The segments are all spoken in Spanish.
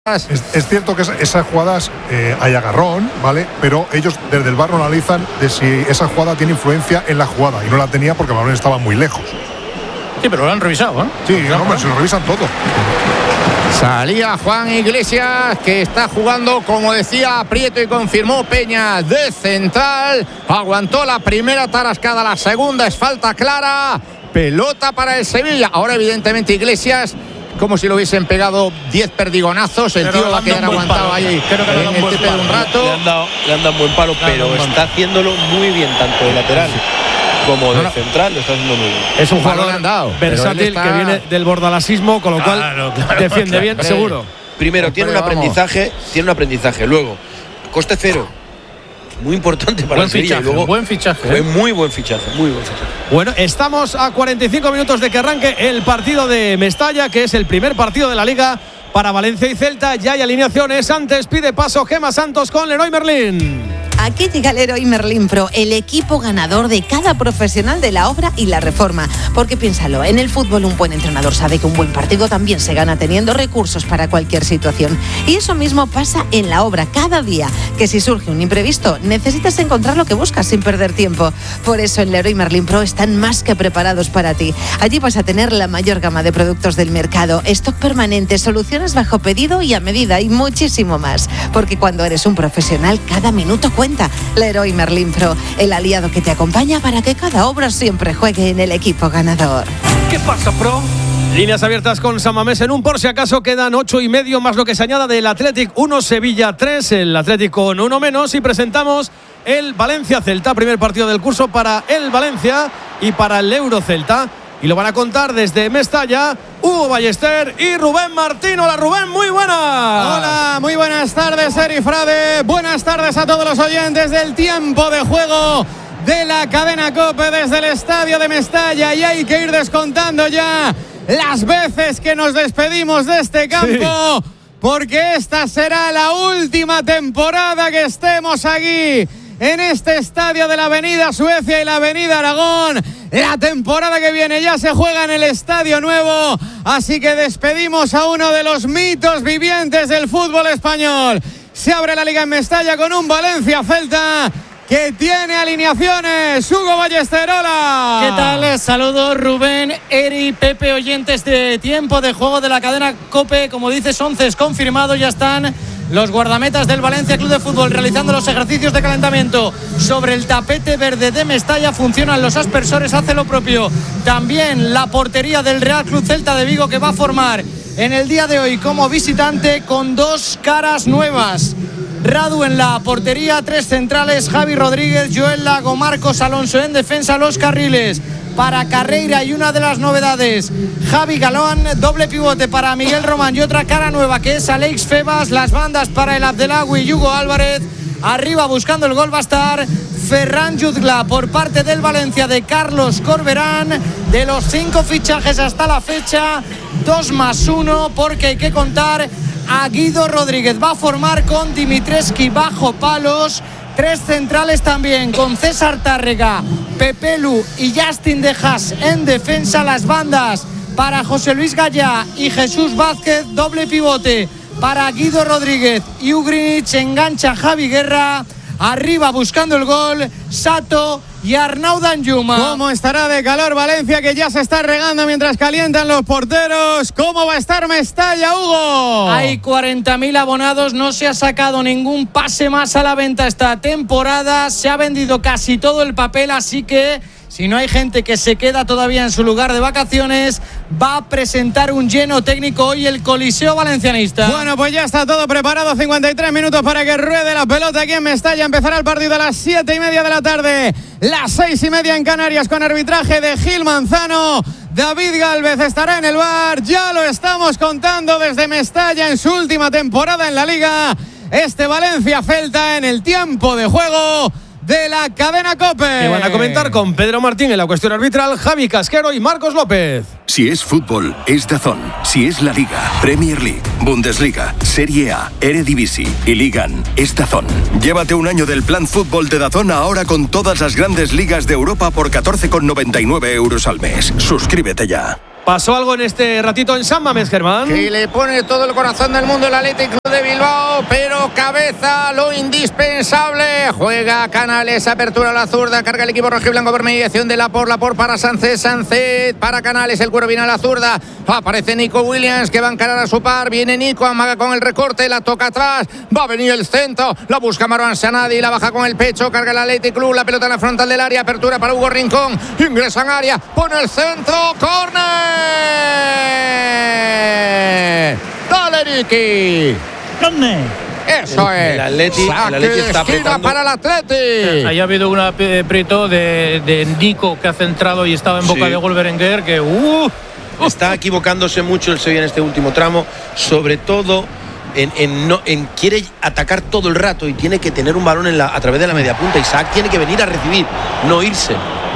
Es cierto que esas jugadas hay agarrón, ¿vale? Pero ellos desde el VAR analizan de si esa jugada tiene influencia en la jugada, y no la tenía porque el balón estaba muy lejos. Sí, pero lo han revisado, ¿eh? Sí, hombre, se lo revisan todo. Salía Juan Iglesias, que está jugando, como decía Prieto y confirmó Peña, de central. Aguantó la primera tarascada, la segunda es falta clara. Pelota para el Sevilla. Ahora evidentemente Iglesias, como si lo hubiesen pegado 10 perdigonazos. El tío va a quedar aguantado ahí en el tepe de un rato. Le han dado un buen palo, pero está haciéndolo muy bien, tanto de lateral como de central. Lo está haciendo muy bien. Es un jugador versátil que viene del bordalasismo, con lo cual defiende bien, seguro. Primero, tiene un aprendizaje. Luego, coste cero. Muy importante para el Sevilla. Luego, buen fichaje. Fue muy buen fichaje. Bueno, estamos a 45 minutos de que arranque el partido de Mestalla, que es el primer partido de la Liga para Valencia y Celta. Ya hay alineaciones. Antes pide paso Gemma Santos con Leroy Merlin. Aquí llega Leroy Merlin Pro, el equipo ganador de cada profesional de la obra y la reforma. Porque piénsalo, en el fútbol un buen entrenador sabe que un buen partido también se gana teniendo recursos para cualquier situación. Y eso mismo pasa en la obra cada día, que si surge un imprevisto, necesitas encontrar lo que buscas sin perder tiempo. Por eso en Leroy Merlin Pro están más que preparados para ti. Allí vas a tener la mayor gama de productos del mercado, stock permanente, soluciones bajo pedido y a medida y muchísimo más. Porque cuando eres un profesional, cada minuto cuenta. Leroy Merlin Pro, el aliado que te acompaña para que cada obra siempre juegue en el equipo ganador. ¿Qué pasa, Pro? Líneas abiertas con San Mamés en un, por si acaso quedan 8,5 más lo que se añada del Athletic 1, Sevilla 3, el Athletic con 1 menos, y presentamos el Valencia-Celta, primer partido del curso para el Valencia y para el Euro-Celta. Y lo van a contar desde Mestalla, Hugo Ballester y Rubén Martín. Hola, Rubén, muy buenas. Hola, muy buenas tardes, Eri Frade. Buenas tardes a todos los oyentes del tiempo de juego de la cadena COPE desde el estadio de Mestalla. Y hay que ir descontando ya las veces que nos despedimos de este campo, porque esta será la última temporada que estemos aquí en este estadio de la Avenida Suecia y la Avenida Aragón. La temporada que viene ya se juega en el Estadio Nuevo, así que despedimos a uno de los mitos vivientes del fútbol español. Se abre la Liga en Mestalla con un Valencia-Celta que tiene alineaciones. Hugo Ballester, hola. ¿Qué tal? Saludos, Rubén, Eri, Pepe, oyentes de tiempo de juego de la cadena COPE. Como dices, 11 confirmados, ya están los guardametas del Valencia Club de Fútbol realizando los ejercicios de calentamiento sobre el tapete verde de Mestalla. Funcionan los aspersores, hace lo propio también la portería del Real Club Celta de Vigo, que va a formar en el día de hoy como visitante con 2 caras nuevas. Radu en la portería, 3 centrales, Javi Rodríguez, Joel Lago, Marcos Alonso en defensa, los carriles para Carreira y una de las novedades, Javi Galán, doble pivote para Miguel Román y otra cara nueva que es Alex Febas, las bandas para el Abdelawi y Hugo Álvarez. Arriba buscando el gol va a estar Ferran Jutgla por parte del Valencia de Carlos Corberán. De los 5 fichajes hasta la fecha, 2 más 1, porque hay que contar a Guido Rodríguez. Va a formar con Dimitrescu bajo palos. 3 centrales también con César Tárrega, Pepe Lu y Justin De Haas en defensa. Las bandas para José Luis Gallá y Jesús Vázquez, doble pivote para Guido Rodríguez y Ugrinic. Engancha Javi Guerra. Arriba buscando el gol, Sato y Arnau Danjuma. ¿Cómo estará de calor Valencia, que ya se está regando mientras calientan los porteros? ¿Cómo va a estar Mestalla, Hugo? Hay 40.000 abonados, no se ha sacado ningún pase más a la venta esta temporada. Se ha vendido casi todo el papel, así que si no hay gente que se queda todavía en su lugar de vacaciones, va a presentar un lleno técnico hoy el Coliseo Valencianista. Bueno, pues ya está todo preparado. 53 minutos para que ruede la pelota aquí en Mestalla. Empezará el partido a las 7:30 de la tarde. Las 6:30 en Canarias, con arbitraje de Gil Manzano. David Gálvez estará en el bar. Ya lo estamos contando desde Mestalla en su última temporada en la Liga. Este Valencia-Celta en el tiempo de juego de la cadena COPE. Que van a comentar con Pedro Martín en la cuestión arbitral, Javi Casquero y Marcos López. Si es fútbol, es DAZN. Si es la Liga, Premier League, Bundesliga, Serie A, Eredivisie y Ligan, es DAZN. Llévate un año del plan fútbol de DAZN ahora con todas las grandes ligas de Europa por 14,99 € al mes. Suscríbete ya. ¿Pasó algo en este ratito en San Mamés, Germán? Que le pone todo el corazón del mundo el Athletic Club de Bilbao, pero cabeza lo indispensable. Juega Canales, apertura a la zurda, carga el equipo rojiblanco por mediación de Laporte para Sánchez para Canales, el cuero viene a la zurda. Aparece Nico Williams que va a encarar a su par. Viene Nico, amaga con el recorte, la toca atrás. Va a venir el centro, la busca Marwan Sanadi, la baja con el pecho, carga el Athletic Club, la pelota en la frontal del área, apertura para Hugo Rincón, ingresa en área, pone el centro, córner. Dale, Ricky. Córner. Eso es. El Atleti está apretando para el Atleti. Ahí ha habido un aprieto de Nico que ha centrado y estaba en boca de gol Berenguer que está equivocándose mucho el Sevilla en este último tramo, sobre todo en quiere atacar todo el rato y tiene que tener un balón a través de la media punta. Isaac tiene que venir a recibir, no irse.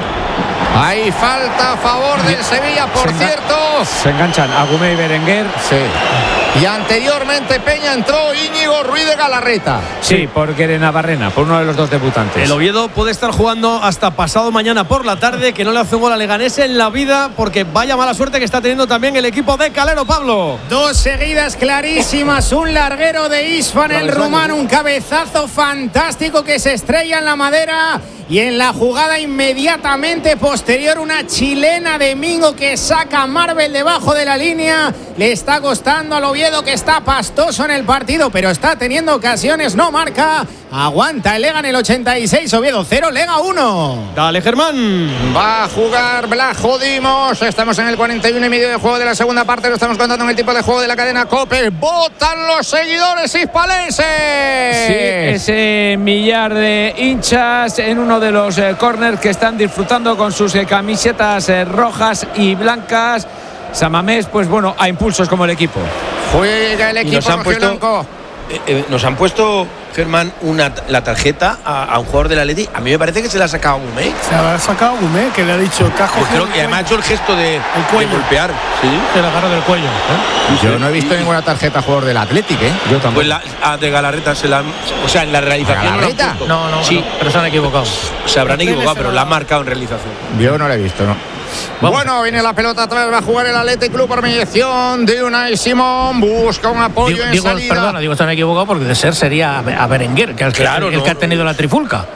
Hay falta a favor del Sevilla, por cierto. Se enganchan Agumé y Berenguer. Sí. Y anteriormente Peña entró Íñigo Ruiz de Galarreta. Sí, por Navarrena, por uno de los dos debutantes. El Oviedo puede estar jugando hasta pasado mañana por la tarde, que no le hace un gol a Leganés en la vida, porque vaya mala suerte que está teniendo también el equipo de Calero, Pablo. Dos seguidas clarísimas, un larguero de Isfan, el rumano, un cabezazo fantástico que se estrella en la madera. Y en la jugada inmediatamente posterior, una chilena de Mingo que saca a Marvel debajo de la línea. Le está costando al Oviedo, que está pastoso en el partido, pero está teniendo ocasiones, no marca. Aguanta el Lega en el 86, Oviedo 0, Lega 1. Dale, Germán. Va a jugar Blajo Dimos. Estamos en el 41 y medio de juego de la segunda parte. Lo estamos contando en el tipo de juego de la cadena COPE. ¡Votan los seguidores hispalenses! Sí, ese millar de hinchas en uno de los corners que están disfrutando con sus camisetas rojas y blancas. San Mamés, pues bueno, a impulsos como el equipo. Juega el equipo rojiblanco. Nos han puesto, Germán, la tarjeta a un jugador del Atleti. A mí me parece que se la ha sacado Gumé. Se la ha sacado Gumé, que le ha dicho cajo. Y además ha hecho el gesto de golpear. Sí, se la agarra del cuello. Yo no he visto ninguna tarjeta a jugador del Athletic, Yo tampoco. Pues de Galarreta se la. O sea, en la realización. No, sí, pero se han equivocado. Se habrán equivocado, pero la han marcado en realización. Yo no la he visto, no. Bueno, viene la pelota atrás, va a jugar el Athletic Club por mediación de Unai Simón, busca un apoyo en salida. Perdona, se han equivocado porque de ser sería a Berenguer, que es el que ha tenido la trifulca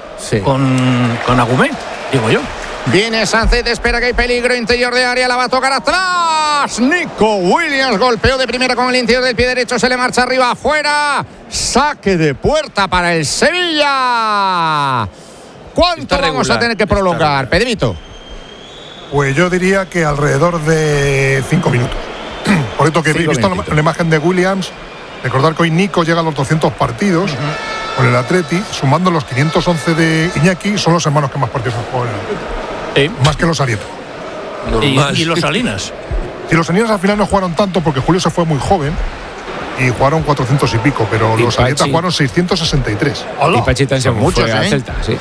con Agumé, digo yo. Viene Sánchez, espera que hay peligro, interior de área, la va a tocar atrás. Nico Williams golpeó de primera con el interior del pie derecho, se le marcha arriba, afuera. Saque de puerta para el Sevilla. ¿Cuánto vamos a tener que prolongar, Pedrito? Pues yo diría que alrededor de 5 minutos. Por esto que he visto la imagen de Williams, recordar que hoy Nico llega a los 200 partidos con el Atleti, sumando los 511 de Iñaki, son los hermanos que más partidos han jugado en el Atleti. Más que los Arieta. ¿Y los Salinas? Y los Salinas al final no jugaron tanto porque Julio se fue muy joven y jugaron 400 y pico, pero los Arieta jugaron 663. Y Pachita son muchos, Celta, sí.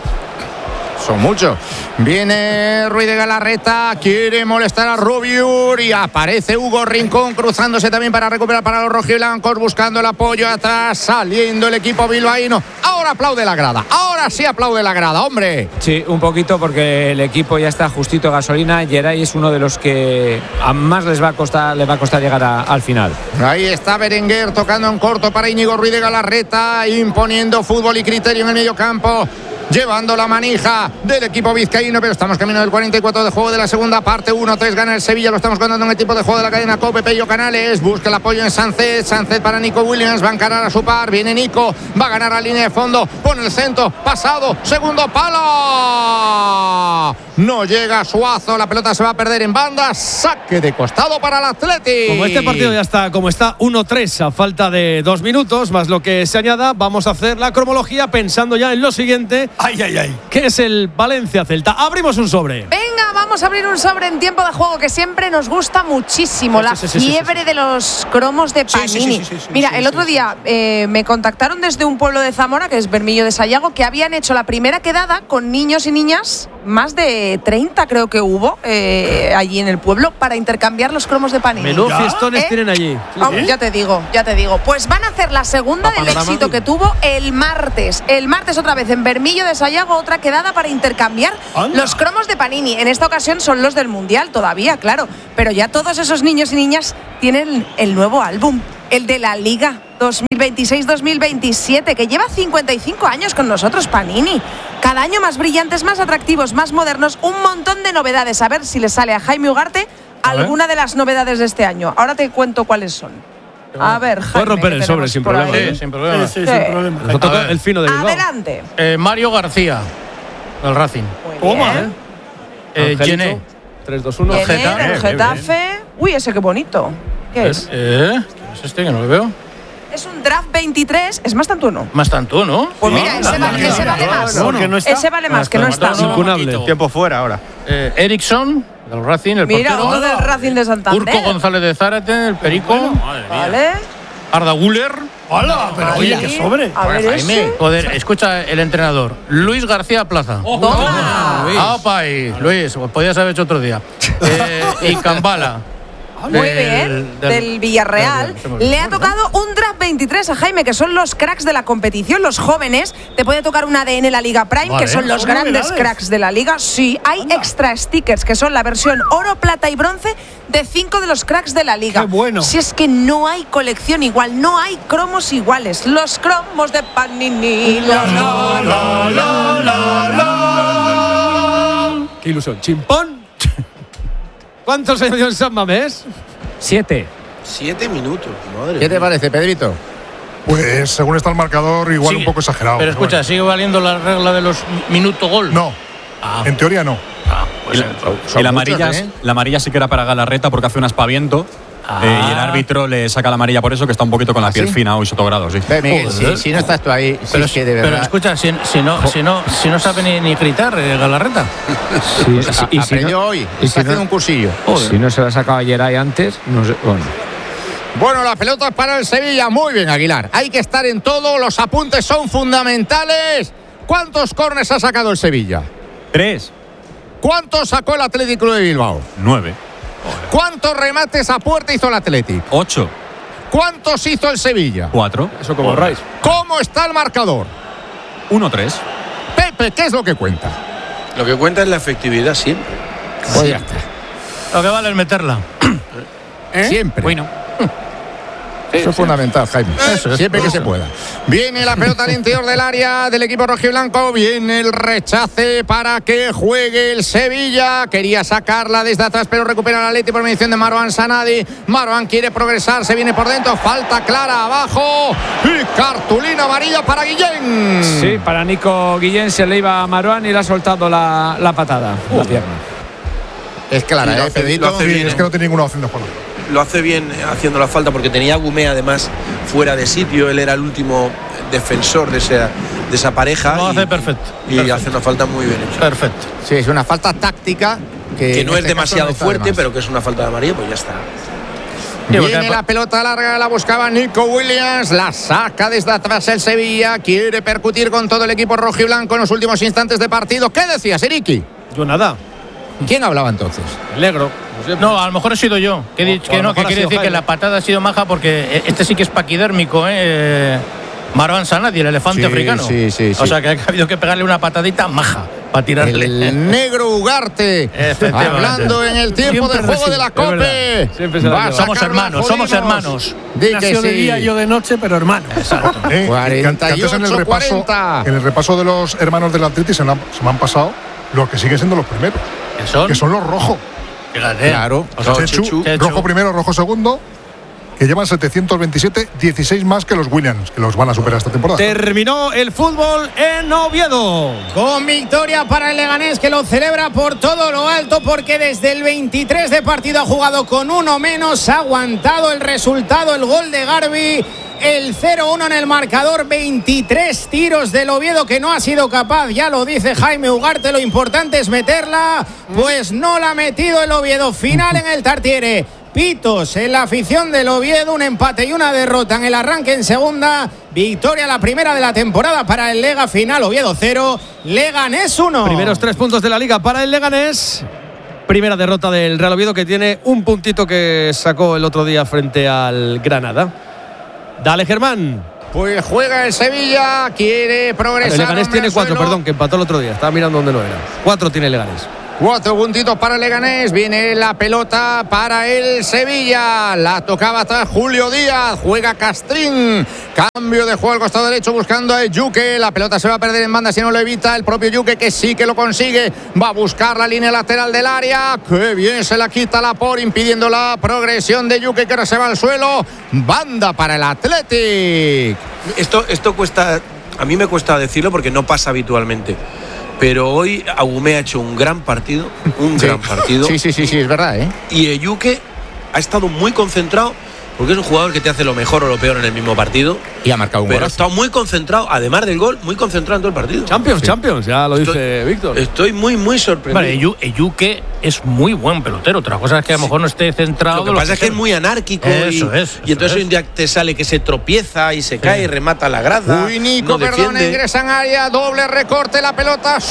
Son muchos. Viene Ruiz de Galarreta, quiere molestar a Rubiur y aparece Hugo Rincón cruzándose también para recuperar para los rojiblancos, buscando el apoyo atrás, saliendo el equipo bilbaíno. Ahora aplaude la grada, ahora sí aplaude la grada, hombre. Sí, un poquito porque el equipo ya está justito de gasolina. Geray es uno de los que a más les va a costar llegar al final. Ahí está Berenguer tocando en corto para Íñigo Ruiz de Galarreta, imponiendo fútbol y criterio en el medio campo, llevando la manija del equipo vizcaíno, pero estamos camino del 44 de juego de la segunda parte. 1-3 gana el Sevilla, lo estamos contando en el tipo de juego de la cadena COPE. Pello Canales busca el apoyo en Sánchez para Nico Williams, va a encarar a su par, viene Nico, va a ganar a línea de fondo, pone el centro, pasado, segundo palo, no llega Suazo, la pelota se va a perder en banda, saque de costado para el Atleti. Como este partido ya está, como está 1-3 a falta de 2 minutos, más lo que se añada, vamos a hacer la cronología pensando ya en lo siguiente. Que es el Valencia-Celta. Abrimos un sobre. Venga, vamos a abrir un sobre en tiempo de juego que siempre nos gusta muchísimo. La fiebre de los cromos de Panini. Mira, el otro día me contactaron desde un pueblo de Zamora, que es Bermillo de Sayago, que habían hecho la primera quedada con niños y niñas, más de 30 creo que hubo allí en el pueblo, para intercambiar los cromos de Panini. Menudos fiestones tienen allí. Ya te digo. Pues van a hacer la segunda del éxito que tuvo el martes. El martes otra vez en Bermillo de Sayago, otra quedada para intercambiar los cromos de Panini. En esta ocasión son los del Mundial todavía, claro, pero ya todos esos niños y niñas tienen el nuevo álbum, el de la Liga 2026-2027, que lleva 55 años con nosotros, Panini. Cada año más brillantes, más atractivos, más modernos, un montón de novedades. A ver si le sale a Jaime Ugarte alguna de las novedades de este año. Ahora te cuento cuáles son. A ver, Jaime. Puedes romper el sobre sin problema. Sí, sin problema. Sí, sin problema. Nos toca el fino de Bilbao. Adelante. Mario García, del Racing. Toma, Gené. 3-2-1. Gené, del Getafe. Uy, ese qué bonito. ¿Qué es? ¿Es este que no lo veo? Es un draft 23. Es más tanto, ¿no? Más tanto, ¿no? Pues mira, ese vale más. Ese vale más, que no está. Incunable. Tiempo fuera ahora. Ericsson, del Racing, el Mira, portero. uno del Racing de Santander. Urco González de Zárate, el Perico. Vale. Arda Güler. ¡Hola! Pero oye, qué sobre. A ver, ese. Joder, escucha el entrenador. Luis García Plaza. Toma. ¡Apa ahí! Luis, podías haber hecho otro día. Y Cambala. Muy bien, del Villarreal. Le ha tocado un draft 23 a Jaime, que son los cracks de la competición, los jóvenes. Te puede tocar un ADN la Liga Prime, que son los grandes cracks de la Liga. Sí, hay extra stickers, que son la versión oro, plata y bronce de 5 de los cracks de la Liga. ¡Qué bueno! Si es que no hay colección igual, no hay cromos iguales. Los cromos de Panini. Qué ilusión. Chimpón. ¿Cuántos años en San Mamés? 7. 7 minutos, madre. ¿Qué te parece, Pedrito? Pues según está el marcador, igual un poco exagerado. Pero escucha, bueno. ¿sigue valiendo la regla de los minuto gol? No, en teoría no. Y la amarilla sí que era para Galarreta porque hace un aspaviento. Y el árbitro le saca la amarilla por eso, que está un poquito con la piel fina hoy, Sotogrado, sí. Miguel, si no estás tú ahí, pero sí que de verdad. Pero escucha, si no sabe ni gritar, Galarreta. Aprendió hoy, está haciendo un cursillo. Si no se la sacaba ayer ahí antes, no sé. Bueno, la pelota es para el Sevilla. Muy bien, Aguilar. Hay que estar en todo, los apuntes son fundamentales. ¿Cuántos córners ha sacado el Sevilla? 3. ¿Cuántos sacó el Atlético de Bilbao? 9. ¿Cuántos remates a puerta hizo el Atlético? 8. ¿Cuántos hizo el Sevilla? 4. Eso como Rice. ¿Cómo está el marcador? 1-3. Pepe, ¿qué es lo que cuenta? Lo que cuenta es la efectividad siempre. Pues ya está. Lo que vale es meterla. Siempre. Bueno. Eso es fundamental, Jaime. Siempre que se pueda. Viene la pelota al interior del área del equipo rojiblanco. Viene el rechace para que juegue el Sevilla. Quería sacarla desde atrás, pero recupera el Atleti por mediación de Marwan Sanadi. Marwan quiere progresar, se viene por dentro. Falta clara abajo. Y cartulina amarilla para Guillén. Sí, para Nico Guillén se le iba a Marwan y le ha soltado la patada. La pierna. Es clara, Sí, Pedrito. lo hace bien, Es que no tiene ninguna opción de juego. Lo hace bien haciendo la falta porque tenía a Gumé además fuera de sitio. Él era el último defensor de esa pareja. Lo hace perfecto. Y hace una falta muy bien hecha. Perfecto. Sí, es una falta táctica que no es demasiado fuerte, pero pero que es una falta de amarilla, pues ya está. Viene la pelota larga, la buscaba Nico Williams, la saca desde atrás el Sevilla, quiere percutir con todo el equipo rojiblanco en los últimos instantes de partido. ¿Qué decías, Eriki? Yo nada. ¿Quién hablaba entonces? El negro. No, a lo mejor he sido yo. Que quiere decir que la patada ha sido maja porque este sí que es paquidérmico, Marwan Sanadi, el elefante africano. Sí. O sea que ha habido que pegarle una patadita maja para tirarle. El negro Ugarte. Hablando en el tiempo de juego de la COPE. Somos hermanos, somos hermanos. Nació de día, yo de noche, pero hermano. Exacto. 48, en el repaso de los hermanos del Atleti se me han pasado los que siguen siendo los primeros. Que son los rojos. Claro. Chechu, rojo primero, rojo segundo, que llevan 727, 16 más que los Williams, que los van a superar esta temporada. Terminó el fútbol en Oviedo. Con victoria para el Leganés, que lo celebra por todo lo alto, porque desde el 23 de partido ha jugado con uno menos, ha aguantado el resultado, el gol de Garbi. El 0-1 en el marcador, 23 tiros del Oviedo que no ha sido capaz, ya lo dice Jaime Ugarte, lo importante es meterla, pues no la ha metido el Oviedo. Final en el Tartiere, pitos en la afición del Oviedo, un empate y una derrota en el arranque en segunda, victoria la primera de la temporada para el Lega, final Oviedo 0, Leganés 1. Primeros 3 puntos de la Liga para el Leganés. Primera derrota del Real Oviedo, que tiene un puntito que sacó el otro día frente al Granada. Dale, Germán. Pues juega el Sevilla, quiere progresar. El Leganés tiene 4, perdón, que empató el otro día. Estaba mirando dónde no era. 4 tiene el Leganés. 4 puntitos para el Leganés. Viene la pelota para el Sevilla. La tocaba atrás Julio Díaz. Juega Castrín. Cambio de juego al costado derecho buscando a Yuque. La pelota se va a perder en banda si no lo evita el propio Yuque, que sí que lo consigue. Va a buscar la línea lateral del área. Qué bien se la quita Laporte, impidiendo la progresión de Yuque, que ahora se va al suelo. Banda para el Athletic. Esto cuesta, a mí me cuesta decirlo porque no pasa habitualmente. Pero hoy Agumé ha hecho un gran partido. Gran partido. Sí, es verdad, ¿eh? Y Eyuke ha estado muy concentrado, porque es un jugador que te hace lo mejor o lo peor en el mismo partido. Y ha marcado un gol. Pero ha estado muy concentrado, además del gol, muy concentrado en todo el partido. Champions, ya lo dice Víctor. Estoy muy sorprendido. Vale, Eyuke es muy buen pelotero. Otra cosa es que a lo mejor no esté centrado. Lo que pasa es que es muy anárquico. Y entonces un día te sale que se tropieza y se cae y remata la grada. Uy, Nico, perdona, ingresa en área, doble recorte, la pelota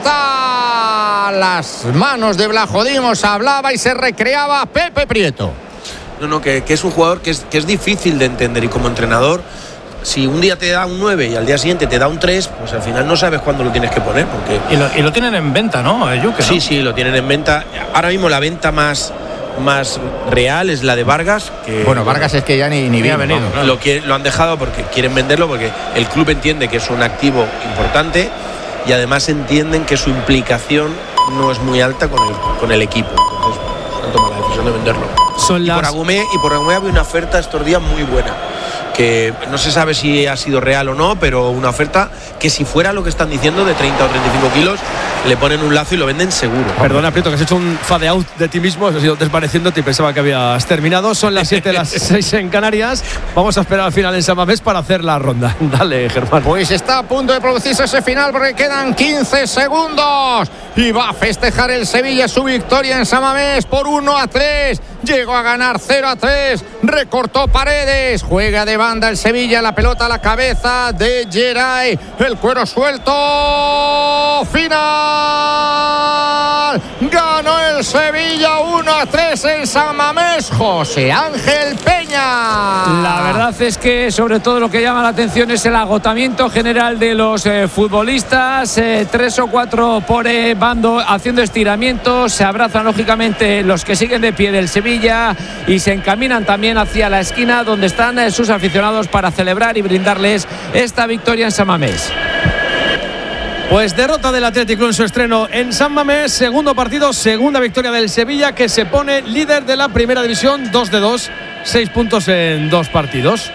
suelta. Las manos de Blajodimos, hablaba y se recreaba Pepe Prieto. No, que es un jugador que es difícil de entender, y como entrenador, si un día te da un 9 y al día siguiente te da un 3, pues al final no sabes cuándo lo tienes que poner. Porque... Y lo tienen en venta, ¿no? Yuke, ¿no? Sí, lo tienen en venta. Ahora mismo la venta más real es la de Vargas. Que, Vargas es que ya ni ha venido. No, claro. Lo han dejado porque quieren venderlo, porque el club entiende que es un activo importante y además entienden que su implicación no es muy alta con el equipo. Entonces han tomado la decisión de venderlo. Por Agumé había una oferta estos días muy buena, que no se sabe si ha sido real o no, pero una oferta que, si fuera lo que están diciendo, de 30 o 35 kilos, le ponen un lazo y lo venden seguro. Perdona, Prieto, que has hecho un fade out de ti mismo, has ido desvaneciéndote y pensaba que habías terminado. Son las 7, las 6 en Canarias. Vamos a esperar al final en San Mamés para hacer la ronda. Dale, Germán. Pues está a punto de producirse ese final, porque quedan 15 segundos y va a festejar el Sevilla su victoria en San Mamés por 1-3. Llegó a ganar 0-3, recortó Paredes, juega de banda el Sevilla, la pelota a la cabeza de Geray, el cuero suelto, final, ganó el Sevilla 1-3 en San Mamés, José Ángel Peña. La verdad es que sobre todo lo que llama la atención es el agotamiento general de los futbolistas, 3 o 4 por bando haciendo estiramientos, se abrazan lógicamente los que siguen de pie del Sevilla y se encaminan también hacia la esquina donde están sus aficionados para celebrar y brindarles esta victoria en San Mamés. Pues derrota del Atlético en su estreno en San Mamés, segundo partido, segunda victoria del Sevilla, que se pone líder de la primera división, 2-2, 6 puntos en 2 partidos.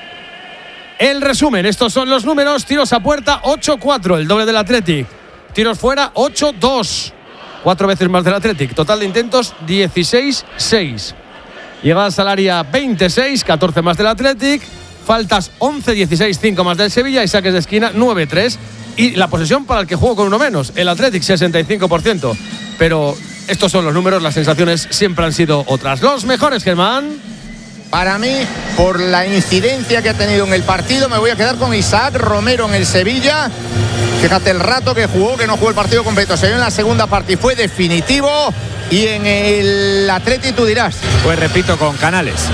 El resumen, estos son los números: tiros a puerta 8-4, el doble del Atlético; tiros fuera 8-2, 4 veces más del Athletic. Total de intentos 16-6. Llegadas al área 26, 14 más del Athletic. Faltas 11, 16, 5 más del Sevilla. Y saques de esquina 9-3. Y la posesión para el que jugó con uno menos, el Athletic, 65%. Pero estos son los números, las sensaciones siempre han sido otras. Los mejores, Germán. Para mí, por la incidencia que ha tenido en el partido, me voy a quedar con Isaac Romero en el Sevilla. Fíjate el rato que jugó, que no jugó el partido completo. Se vio en la segunda parte y fue definitivo. Y en el Atleti tú dirás. Pues repito, con Canales.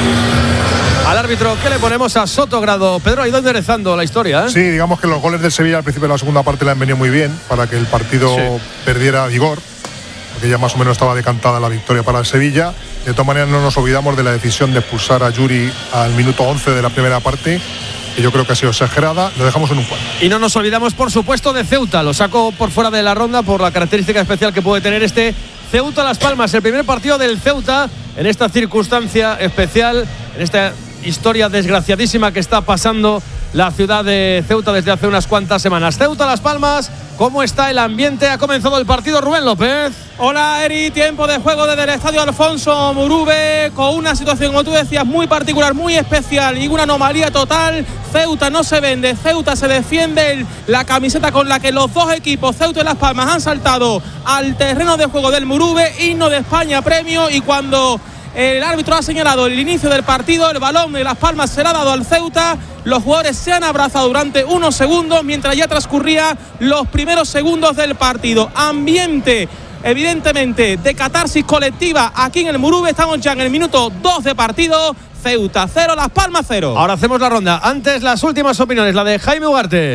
Al árbitro, ¿qué le ponemos a Sotogrado? Pedro ha ido enderezando la historia, ¿eh? Sí, digamos que los goles del Sevilla al principio de la segunda parte le han venido muy bien para que el partido perdiera vigor, porque ya más o menos estaba decantada la victoria para el Sevilla. De todas maneras, no nos olvidamos de la decisión de expulsar a Yuri al minuto 11 de la primera parte, que yo creo que ha sido exagerada. Lo dejamos en un 4. Y no nos olvidamos, por supuesto, de Ceuta. Lo saco por fuera de la ronda por la característica especial que puede tener este Ceuta Las Palmas. El primer partido del Ceuta en esta circunstancia especial, en esta historia desgraciadísima que está pasando la ciudad de Ceuta desde hace unas cuantas semanas. Ceuta Las Palmas, ¿cómo está el ambiente? Ha comenzado el partido, Rubén López. Hola, Eri, tiempo de juego desde el estadio Alfonso Murube, con una situación, como tú decías, muy particular, muy especial y una anomalía total. Ceuta no se vende, Ceuta se defiende. La camiseta con la que los dos equipos, Ceuta y Las Palmas, han saltado al terreno de juego del Murube, himno de España, premio, y cuando el árbitro ha señalado el inicio del partido, el balón de Las Palmas será dado al Ceuta. Los jugadores se han abrazado durante unos segundos mientras ya transcurría los primeros segundos del partido. Ambiente, evidentemente, de catarsis colectiva aquí en el Murube. Estamos ya en el minuto 2 de partido. Ceuta 0, Las Palmas 0. Ahora hacemos la ronda. Antes, las últimas opiniones, la de Jaime Ugarte.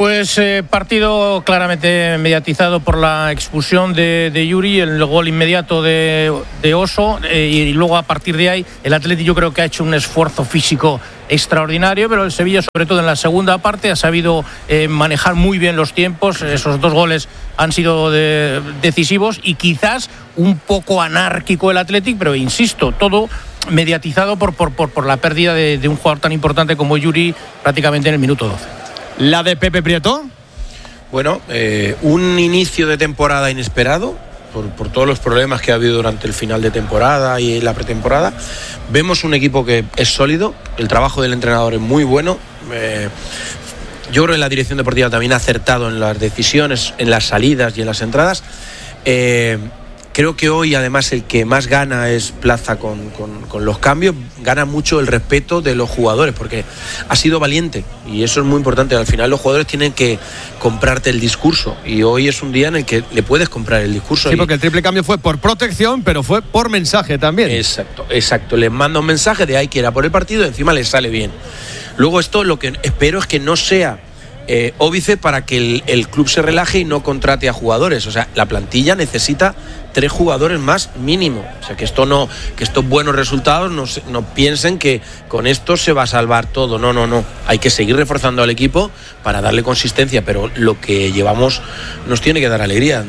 Pues partido claramente mediatizado por la expulsión de Yuri, el gol inmediato de Oso, y luego a partir de ahí el Atleti yo creo que ha hecho un esfuerzo físico extraordinario, pero el Sevilla, sobre todo en la segunda parte, ha sabido manejar muy bien los tiempos. Esos 2 goles han sido decisivos y quizás un poco anárquico el Athletic, pero insisto, todo mediatizado por la pérdida de un jugador tan importante como Yuri prácticamente en el minuto 12. ¿La de Pepe Prieto? Bueno, un inicio de temporada inesperado por todos los problemas que ha habido durante el final de temporada y la pretemporada. Vemos un equipo que es sólido, el trabajo del entrenador es muy bueno. Yo creo que la dirección deportiva también ha acertado en las decisiones, en las salidas y en las entradas. Creo que hoy además el que más gana es Plaza con los cambios, gana mucho el respeto de los jugadores porque ha sido valiente y eso es muy importante. Al final los jugadores tienen que comprarte el discurso y hoy es un día en el que le puedes comprar el discurso. Sí, porque el triple cambio fue por protección, pero fue por mensaje también. Exacto. Les manda un mensaje de hay que ir a por el partido y encima les sale bien. Luego esto lo que espero es que no sea óbice para que el club se relaje y no contrate a jugadores. O sea, la plantilla necesita 3 jugadores más mínimo. O sea, que estos buenos resultados no piensen que con esto se va a salvar todo. No. Hay que seguir reforzando al equipo para darle consistencia, pero lo que llevamos nos tiene que dar alegría.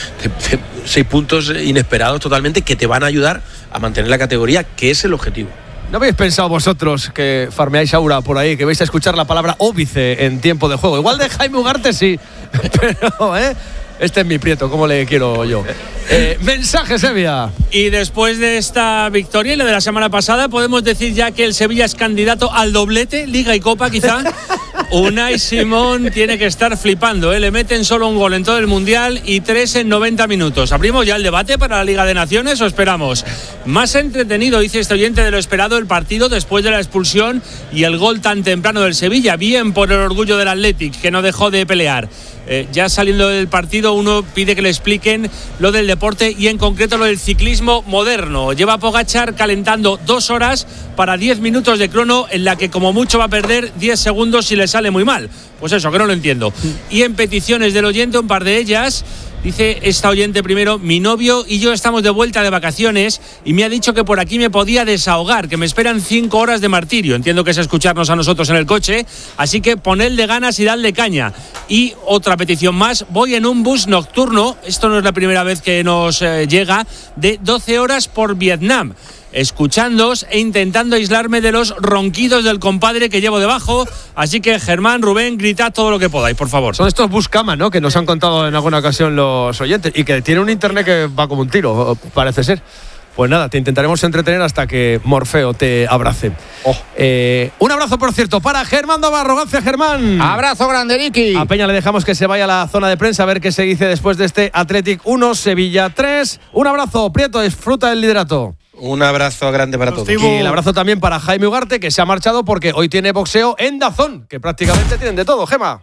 6 puntos inesperados totalmente que te van a ayudar a mantener la categoría, que es el objetivo. ¿No habéis pensado vosotros que farmeáis aura por ahí, que vais a escuchar la palabra óbice en tiempo de juego? Igual de Jaime Ugarte sí, pero este es mi Prieto, ¿cómo le quiero yo? Mensaje, Sevilla. Y después de esta victoria y la de la semana pasada, podemos decir ya que el Sevilla es candidato al doblete, Liga y Copa quizá. Unai Simón tiene que estar flipando, le meten solo un gol en todo el Mundial y 3 en 90 minutos. ¿Abrimos ya el debate para la Liga de Naciones o esperamos? Más entretenido, dice este oyente, de lo esperado el partido después de la expulsión y el gol tan temprano del Sevilla. Bien por el orgullo del Athletic, que no dejó de pelear. Ya saliendo del partido, uno pide que le expliquen lo del deporte y en concreto lo del ciclismo moderno. Lleva Pogačar calentando 2 horas para 10 minutos de crono, en la que como mucho va a perder 10 segundos si le sale muy mal. Pues eso, que no lo entiendo. Y en peticiones del oyente, un par de ellas. Dice esta oyente primero: mi novio y yo estamos de vuelta de vacaciones y me ha dicho que por aquí me podía desahogar, que me esperan 5 horas de martirio. Entiendo que es escucharnos a nosotros en el coche, así que ponedle ganas y dadle caña. Y otra petición más: voy en un bus nocturno, esto no es la primera vez que nos llega, de 12 horas por Vietnam, escuchándoos e intentando aislarme de los ronquidos del compadre que llevo debajo. Así que Germán, Rubén, gritad todo lo que podáis, por favor. Son estos Buscama, ¿no?, que nos han contado en alguna ocasión los oyentes y que tiene un internet que va como un tiro, parece ser. Pues nada, te intentaremos entretener hasta que Morfeo te abrace. Un abrazo, por cierto, para Germán Navarro. Gracias, Germán. Abrazo grande, Ricky. A Peña le dejamos que se vaya a la zona de prensa a ver qué se dice después de este Athletic 1, Sevilla 3. Un abrazo, Prieto, disfruta del liderato. Un abrazo grande para todos. Y el abrazo también para Jaime Ugarte, que se ha marchado porque hoy tiene boxeo en DAZN, que prácticamente tienen de todo. Gema.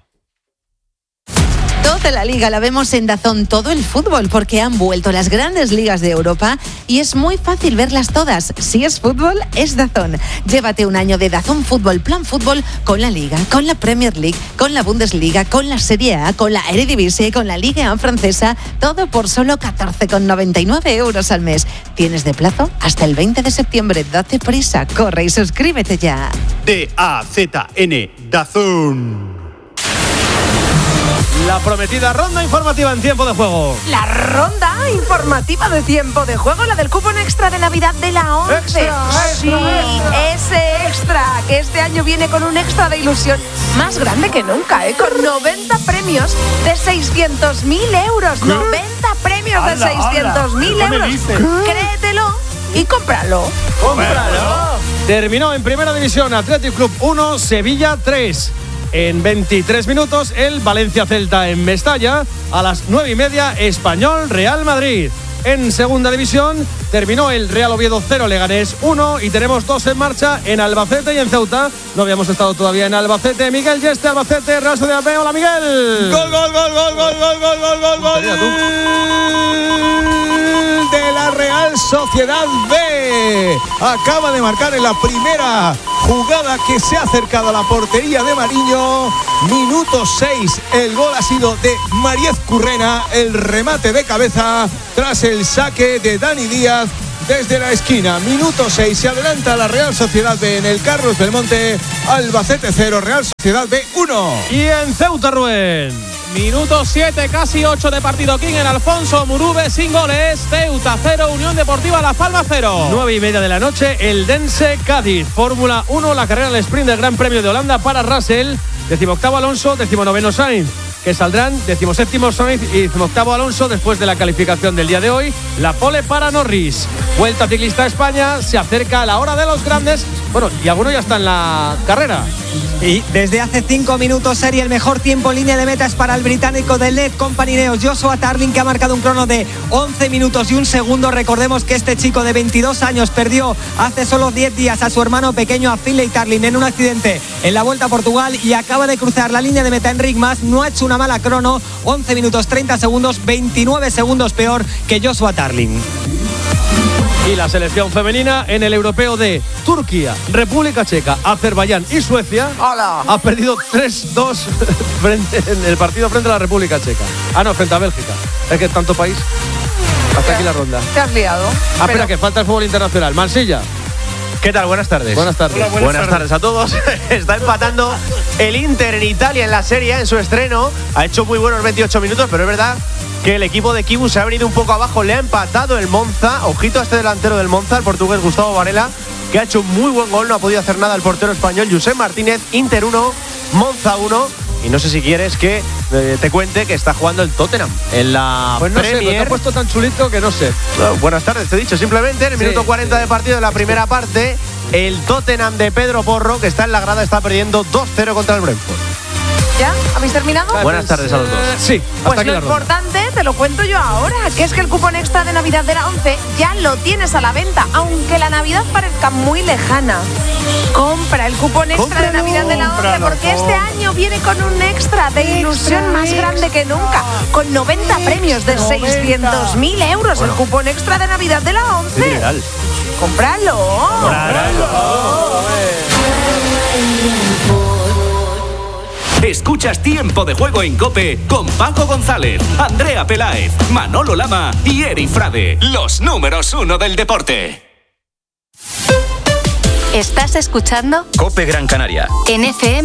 Toda la liga la vemos en DAZN, todo el fútbol, porque han vuelto las grandes ligas de Europa y es muy fácil verlas todas. Si es fútbol, es DAZN. Llévate un año de DAZN Fútbol, Plan Fútbol, con la Liga, con la Premier League, con la Bundesliga, con la Serie A, con la Eredivisie, con la Liga 1 francesa, todo por solo 14,99 € al mes. Tienes de plazo hasta el 20 de septiembre. Date prisa, corre y suscríbete ya. DAZN, DAZN. La prometida ronda informativa en tiempo de juego. La ronda informativa de tiempo de juego, la del cupón extra de Navidad de la 11. Sí, ese extra, que este año viene con un extra de ilusión más grande que nunca, con 90 premios de 600.000 euros. 90 premios de 600.000 euros. Créetelo y cómpralo. Terminó en primera división Athletic Club 1, Sevilla 3. En 23 minutos, el Valencia-Celta en Mestalla. A las 9:30, Español-Real Madrid. En segunda división, terminó el Real Oviedo 0, Leganés 1. Y tenemos 2 en marcha en Albacete y en Ceuta. No habíamos estado todavía en Albacete. Miguel Yeste, Albacete, Real Sociedad B. Hola, Miguel. Gol, gol, gol, gol, gol, gol, gol, gol, gol, gol. gol de la Real Sociedad B. Acaba de marcar en la primera jugada que se ha acercado a la portería de Mariño. Minuto 6. El gol ha sido de Mariez Currena. El remate de cabeza tras el saque de Dani Díaz desde la esquina. Minuto 6. Se adelanta la Real Sociedad B en el Carlos Belmonte. Albacete 0, Real Sociedad B 1. Y en Ceuta, Rubén. Minuto 7, casi 8 de partido. King en Alfonso Murube sin goles. Ceuta 0, Unión Deportiva Las Palmas 0. 9:30 de la noche, el Dense Cádiz. Fórmula 1, la carrera del sprint del Gran Premio de Holanda para Russell. 18º Alonso, 19º Sainz, que saldrán 17º Sainz y 18º Alonso después de la calificación del día de hoy. La pole para Norris. Vuelta Ciclista a España, se acerca a la hora de los grandes. Bueno, y alguno ya está en la carrera. Y desde hace 5 minutos, Seri, el mejor tiempo en línea de meta es para el británico de LED Company Neos, Joshua Tarling, que ha marcado un crono de 11 minutos y 1 segundo. Recordemos que este chico de 22 años perdió hace solo 10 días a su hermano pequeño, a Finlay Tarling, en un accidente en la Vuelta a Portugal y acaba de cruzar la línea de meta en Rigmas. No ha hecho una mala crono, 11 minutos 30 segundos, 29 segundos peor que Joshua Tarling. Y la selección femenina en el europeo de Turquía, República Checa, Azerbaiyán y Suecia ha perdido 3-2 en el partido frente a la República Checa. No, frente a Bélgica. Es que tanto país. Hasta aquí la ronda. Te has liado. Espera, que falta el fútbol internacional. Mansilla. ¿Qué tal? Buenas tardes. Buenas tardes. Hola, buenas tardes a todos. Está empatando el Inter en Italia en la Serie A en su estreno. Ha hecho muy buenos 28 minutos, pero es verdad que el equipo de Kibu se ha venido un poco abajo. Le ha empatado el Monza. Ojito a este delantero del Monza, el portugués Gustavo Varela, que ha hecho un muy buen gol. No ha podido hacer nada el portero español Josep Martínez. Inter 1, Monza 1. Y no sé si quieres que te cuente que está jugando el Tottenham en la Pues no Premier. sé, pero te ha puesto tan chulito que no sé. No, buenas tardes, te he dicho. Simplemente en el minuto 40 de partido de la primera parte, el Tottenham de Pedro Porro, que está en la grada, está perdiendo 2-0 contra el Brentford. ¿Ya? ¿Habéis terminado? Buenas tardes a los dos. Sí, pues lo importante, te lo cuento yo ahora, que es que el cupón extra de Navidad de la 11 ya lo tienes a la venta, aunque la Navidad parezca muy lejana. Compra el cupón extra de Navidad de la 11, porque este año viene con un extra de ilusión más grande que nunca, con 90 premios de 600.000 euros. El cupón extra de Navidad de la 11. ¡Cómpralo! Escuchas Tiempo de Juego en COPE con Paco González, Andrea Peláez, Manolo Lama y Eri Frade, los números 1 del deporte. ¿Estás escuchando? COPE Gran Canaria. En FM